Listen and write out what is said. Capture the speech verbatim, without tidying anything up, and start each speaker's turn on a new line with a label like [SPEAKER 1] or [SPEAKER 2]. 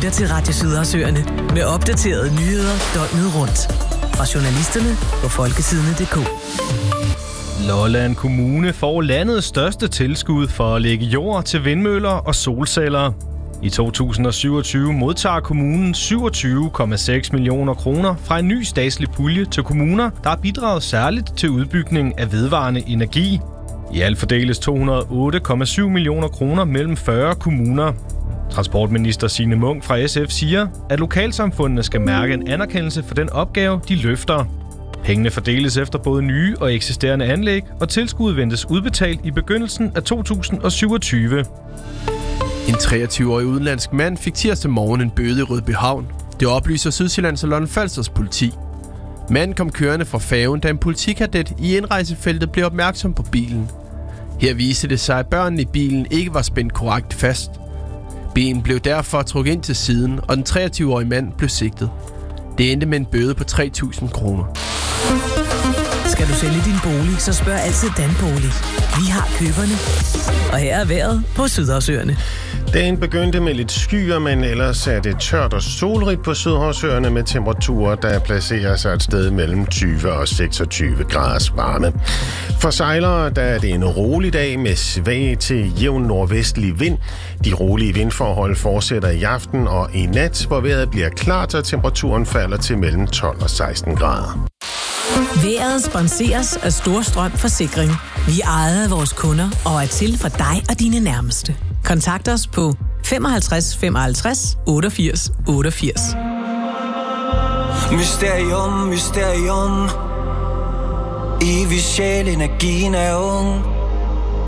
[SPEAKER 1] lytter til Radio Sydersøerne med opdaterede nyheder døgnet rundt. Fra journalisterne på folkesidene punktum d k.
[SPEAKER 2] Lolland Kommune får landets største tilskud for at lægge jord til vindmøller og solceller. I to tusind og syvogtyve modtager kommunen syvogtyve komma seks millioner kroner fra en ny statslig pulje til kommuner, der har bidraget særligt til udbygning af vedvarende energi. I alt fordeles to hundrede og otte komma syv millioner kroner mellem fyrre kommuner. Transportminister Signe Munk fra S F siger, at lokalsamfundene skal mærke en anerkendelse for den opgave, de løfter. Pengene fordeles efter både nye og eksisterende anlæg, og tilskuddet ventes udbetalt i begyndelsen af to tusind og syvogtyve.
[SPEAKER 3] En treogtyve-årig udenlandsk mand fik tirsdag morgen en bøde i Rødbyhavn. Det oplyser Sydsjællands og Lolland-Falsters politi. Manden kom kørende fra færgen, da en politikadet i indrejsefeltet blev opmærksom på bilen. Her viste det sig, at børnene i bilen ikke var spændt korrekt fast. Bilen blev derfor trukket ind til siden, og den treogtyve-årige mand blev sigtet. Det endte med en bøde på tre tusind kroner.
[SPEAKER 1] Skal du sælge din bolig, så spørg altid Danbolig. Vi har køberne. Og her er vejret på Sydersøerne.
[SPEAKER 4] Dagen begyndte med lidt skyer, men ellers er det tørt og solrigt på Sydhavsøerne med temperaturer, der placerer sig et sted mellem tyve og seksogtyve graders varme. For sejlere der er det en rolig dag med svag til jævn nordvestlig vind. De rolige vindforhold fortsætter i aften og i nat, hvor vejret bliver klart, og temperaturen falder til mellem tolv og seksten grader.
[SPEAKER 1] Vejret sponseres af Storstrøm Forsikring. Vi ejer vores kunder og er til for dig og dine nærmeste. Kontakt os på femoghalvtreds femoghalvtreds otteogfirs otteogfirs.
[SPEAKER 5] Mysterium, mysterium. Evig sjæl, energien er ung.